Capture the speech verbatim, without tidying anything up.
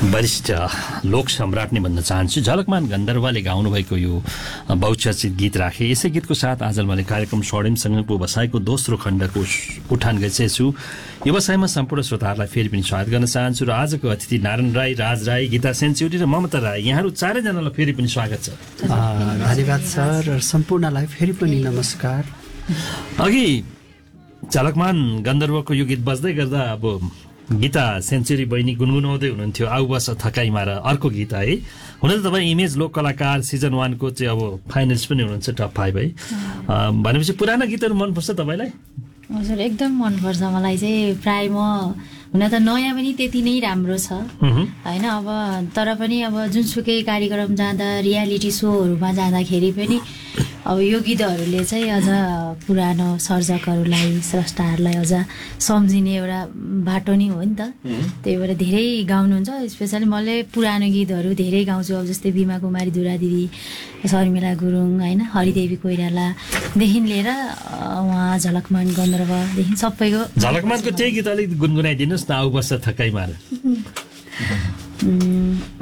वरिष्ठ लोक सम्राट नै भन्न चाहन्छु। झलकमान गन्धर्वले गाउनुभएको यो बहुचर्चित गीत राखे। यसै गीतको साथ आज मैले कार्यक्रम स्वर्णिमसँगको बसाइको दोस्रो खण्डको उठान गरिसकेको छु। व्यवसायमा सम्पूर्ण श्रोताहरूलाई फेरि पनि स्वागत गर्न चाहन्छु र आजको अतिथि नारायण राई, राज राई, गीता सेन्चुरी र ममता राई, यहाँहरू चारैजनालाई फेरि पनि स्वागत छ। धन्यवाद सर र सम्पूर्णलाई फेरि पनि नमस्कार। अघि झलकमान गन्धर्वको यो गीत बज्दै गर्दा अब गीता सेन्चुरी बहिनी गुनगुनाउँदै हुनुहुन्थ्यो आउ बस थकाइमा, र अर्को गीत है। हुन त तपाईँ इमेज लोक कलाकार सिजन वानको चाहिँ अब फाइनल्स पनि हुनुहुन्छ, टप फाइभ है। भनेपछि पुराना गीतहरू मनपर्छ तपाईँलाई? हजुर, एकदम मनपर्छ मलाई चाहिँ। प्राय म हुन त नयाँ पनि त्यति नै राम्रो छ होइन, अब तर पनि अब जुनसुकै कार्यक्रम जाँदा, रियालिटी सोहरूमा जाँदाखेरि पनि अब यो गीतहरूले चाहिँ अझ पुरानो सर्जकहरूलाई, स्रष्टाहरूलाई अझ सम्झिने एउटा बाटो नै हो नि त। त्यही भएर धेरै गाउनुहुन्छ। स्पेसली मैले पुरानो गीतहरू धेरै गाउँछु, अब जस्तै बिमा कुमारी दुरा दिदी, शर्मिला गुरुङ होइन, हरिदेवी कोइरालादेखि लिएर उहाँ झलकमान गन्धर्वदेखि सबैको। झलकमानको त्यही गीत अलिक गुनगुनाइदिनुहोस् न, आउ बस थकाइ मार।